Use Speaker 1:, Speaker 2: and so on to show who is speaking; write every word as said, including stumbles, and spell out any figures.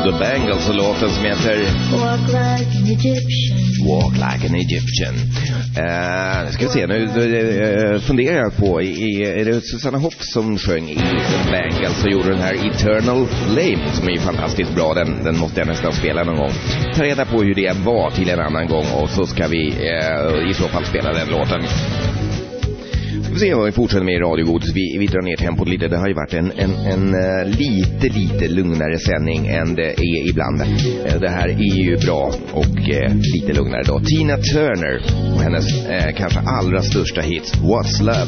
Speaker 1: The Bangles och låten som heter
Speaker 2: Walk like an Egyptian.
Speaker 1: Walk like an Egyptian. Uh, ska vi se, nu uh, funderar jag på, i, är det Susanna Hoff som sjöng i The Bangles och gjorde den här Eternal Flame som är ju fantastiskt bra, den, den måste jag nästan spela någon gång. Ta reda på hur det var till en annan gång och så ska vi uh, i så fall spela den låten. Vi får se vad vi fortsätter med i Radio Godis. Vi, vi drar ner tempot lite. Det har ju varit en, en, en uh, lite, lite lugnare sändning än det är ibland. Uh, det här är ju bra och uh, lite lugnare då. Tina Turner och hennes uh, kanske allra största hit, What's Love?